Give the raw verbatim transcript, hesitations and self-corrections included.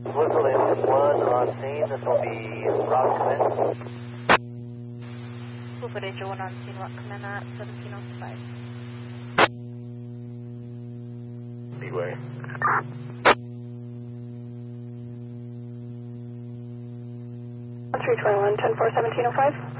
Local engine one on scene, this will be Rock Command. Bluefoot Angel one on scene, Rock Command at seventeen oh five. Speedway. three twenty-one, ten four, seventeen oh five.